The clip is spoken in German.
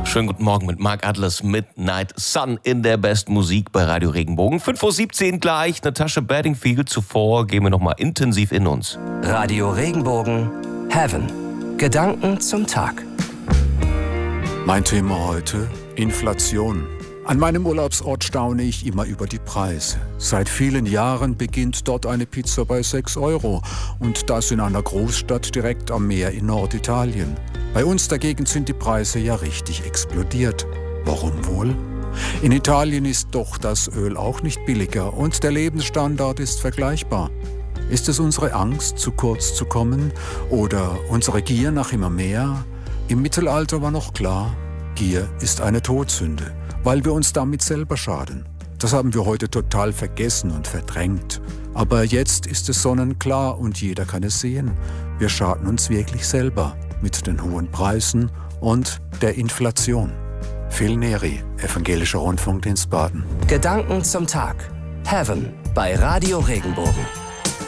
Schönen guten Morgen mit Mark Adlers Midnight Sun in der besten Musik bei Radio Regenbogen. 5:17 Uhr gleich, Natasha Bedingfield. Zuvor gehen wir nochmal intensiv in uns. Radio Regenbogen, Heaven. Gedanken zum Tag. Mein Thema heute: Inflation. An meinem Urlaubsort staune ich immer über die Preise. Seit vielen Jahren beginnt dort eine Pizza bei 6 € und das in einer Großstadt direkt am Meer in Norditalien. Bei uns dagegen sind die Preise ja richtig explodiert. Warum wohl? In Italien ist doch das Öl auch nicht billiger und der Lebensstandard ist vergleichbar. Ist es unsere Angst, zu kurz zu kommen oder unsere Gier nach immer mehr? Im Mittelalter war noch klar, Gier ist eine Todsünde, weil wir uns damit selber schaden. Das haben wir heute total vergessen und verdrängt. Aber jetzt ist es sonnenklar und jeder kann es sehen. Wir schaden uns wirklich selber mit den hohen Preisen und der Inflation. Phil Neri, Evangelischer Rundfunkdienst Baden. Gedanken zum Tag. Heaven bei Radio Regenbogen.